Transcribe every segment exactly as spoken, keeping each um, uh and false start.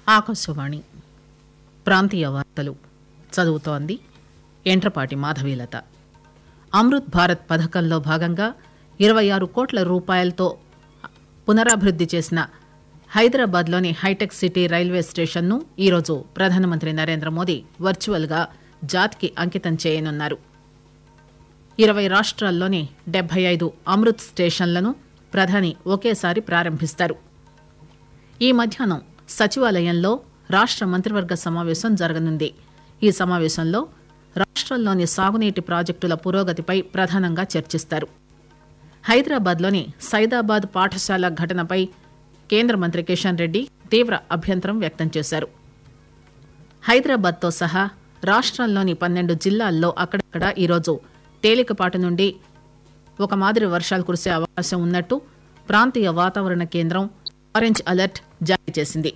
ఆకాశవాణి ప్రాంతీయ వార్తలు చదువుతోంది ఎంట్రపాటి మాధవీలత. అమృత్ భారత్ పథకంలో భాగంగా ఇరవై ఆరు కోట్ల రూపాయలతో పునరాభివృద్ది చేసిన హైదరాబాద్లోని హైటెక్ సిటీ రైల్వే స్టేషన్ను ఈరోజు ప్రధానమంత్రి నరేంద్ర మోదీ వర్చువల్గా జాతికి అంకితం చేయనున్నారు. ఇరవై రాష్ట్రాల్లోని డెబ్బై ఐదు అమృత్ స్టేషన్లను ప్రధాని ఒకేసారి ప్రారంభిస్తారు. ఈ మధ్యాహ్నం సచివాలయంలో రాష్ట్ర మంత్రివర్గ సమావేశం జరగనుంది. ఈ సమావేశంలో రాష్ట్రంలోని సాగునీటి ప్రాజెక్టుల పురోగతిపై ప్రధానంగా చర్చిస్తారు. హైదరాబాద్లోని సైదాబాద్ పాఠశాల ఘటనపై కేంద్ర మంత్రి కిషన్ రెడ్డి తీవ్ర అభ్యంతరం వ్యక్తం చేశారు. హైదరాబాద్తో సహా రాష్ట్రంలోని పన్నెండు జిల్లాల్లో అక్కడక్కడ ఈరోజు తేలికపాటి నుండి ఒక మాదిరి వర్షాలు కురిసే అవకాశం ఉన్నట్టు ప్రాంతీయ వాతావరణ కేంద్రం ఆరెంజ్ అలర్ట్ జారీ చేసింది.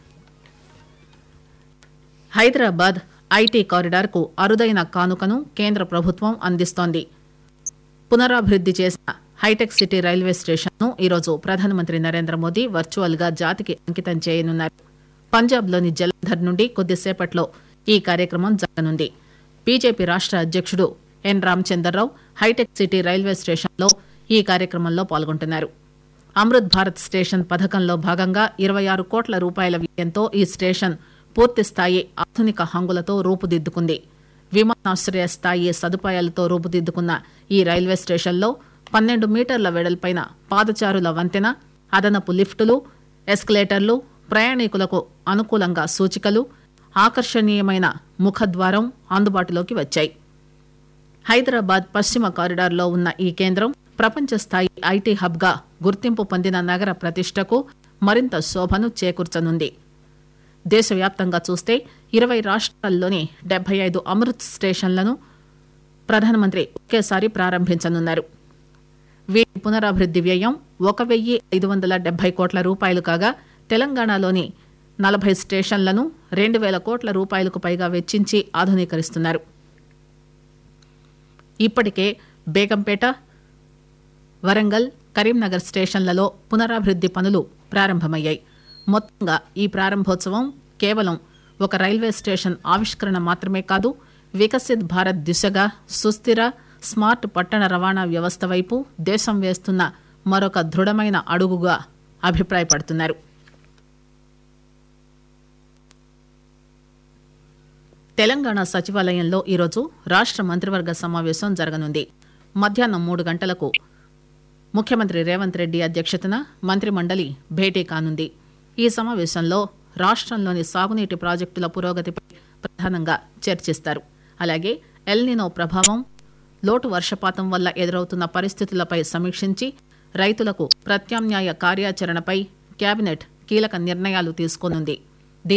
హైదరాబాద్ ఐటీ కారిడార్కు అరుదైన కానుకను కేంద్ర ప్రభుత్వం అందిస్తోంది. పునరాభివృద్ది చేసిన హైటెక్ సిటీ రైల్వే స్టేషన్ను ఈరోజు ప్రధానమంత్రి నరేంద్ర మోదీ వర్చువల్గా జాతికి అంకితం చేయనున్నారు. పంజాబ్లోని జలంధర్ నుండి కొద్దిసేపట్లో ఈ కార్యక్రమం జరగనుంది. బీజేపీ రాష్ట్ర అధ్యక్షుడు ఎన్ రామచంద్రరావు హైటెక్ సిటీ రైల్వే స్టేషన్లో ఈ కార్యక్రమంలో పాల్గొంటున్నారు. అమృత్ భారత్ స్టేషన్ పథకంలో భాగంగా ఇరవై ఆరు కోట్ల రూపాయల వ్యయంతో ఈ స్టేషన్ పూర్తిస్థాయి ఆధునిక హంగులతో రూపుదిద్దుకుంది. విమానాశ్రయ స్థాయి సదుపాయాలతో రూపుదిద్దుకున్న ఈ రైల్వే స్టేషన్లో పన్నెండు మీటర్ల వెడల్పైన పాదచారుల వంతెన, అదనపు లిఫ్టులు, ఎస్కలేటర్లు, ప్రయాణికులకు అనుకూలంగా సూచికలు, ఆకర్షణీయమైన ముఖద్వారం అందుబాటులోకి వచ్చాయి. హైదరాబాద్ పశ్చిమ కారిడార్లో ఉన్న ఈ కేంద్రం ప్రపంచ స్థాయి ఐటీ హబ్గా గుర్తింపు పొందిన నగర ప్రతిష్టకు మరింత శోభను చేకూర్చనుంది. దేశవ్యాప్తంగా చూస్తే ఇరవై రాష్ట్రాల్లోని డెబ్బై ఐదు అమృత్ స్టేషన్లను ప్రధానమంత్రి ఒకేసారి ప్రారంభించనున్నారు. వీటి పునరాభివృద్ది వ్యయం ఒక వెయ్యి ఐదు వందల డెబ్బై కోట్ల రూపాయలు కాగా తెలంగాణలోని నలభై స్టేషన్లను రెండు వేల కోట్ల రూపాయలకు పైగా వెచ్చించి ఆధునీకరిస్తున్నారు. ఇప్పటికే బేగంపేట, వరంగల్, కరీంనగర్ స్టేషన్లలో పునరాభివృద్ది పనులు ప్రారంభమయ్యాయి. మొత్తంగా ఈ ప్రారంభోత్సవం కేవలం ఒక రైల్వే స్టేషన్ ఆవిష్కరణ మాత్రమే కాదు, వికసిత్ భారత్ దిశగా సుస్థిర స్మార్ట్ పట్టణ రవాణా వ్యవస్థ వైపు దేశం వేస్తున్న మరొక దృఢమైన అడుగుగా అభిప్రాయపడుతున్నారు. తెలంగాణ సచివాలయంలో ఈరోజు రాష్ట్ర మంత్రివర్గ సమావేశం జరగనుంది. మధ్యాహ్నం మూడు గంటలకు ముఖ్యమంత్రి రేవంత్ రెడ్డి అధ్యక్షతన మంత్రి మండలి భేటీ కానుంది. ఈ సమావేశంలో రాష్ట్రంలోని సాగునీటి ప్రాజెక్టుల పురోగతిపై ప్రధానంగా చర్చిస్తారు. అలాగే ఎల్నినో ప్రభావం, లోటు వర్షపాతం వల్ల ఎదురవుతున్న పరిస్థితులపై సమీక్షించి రైతులకు ప్రత్యామ్నాయ కార్యాచరణపై కేబినెట్ కీలక నిర్ణయాలు తీసుకోనుంది.